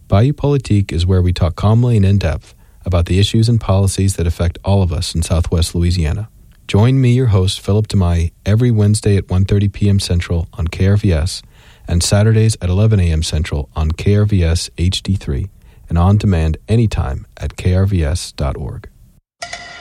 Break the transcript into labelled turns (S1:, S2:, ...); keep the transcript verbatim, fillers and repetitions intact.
S1: Bayou Politique is where we talk calmly and in depth about the issues and policies that affect all of us in Southwest Louisiana. Join me, your host, Philip DeMai, every Wednesday at one thirty p.m. Central on K R V S and Saturdays at eleven a.m. Central on K R V S H D three and on demand anytime at k r v s dot org.